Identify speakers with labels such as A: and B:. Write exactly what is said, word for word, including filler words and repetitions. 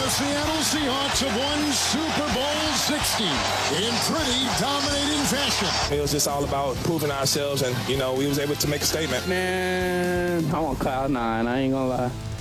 A: The Seattle Seahawks have won Super Bowl sixty in pretty dominating fashion.
B: It was just all about proving ourselves, and, you know, we was able to make a statement.
C: Man, I'm on cloud nine. I ain't gonna lie.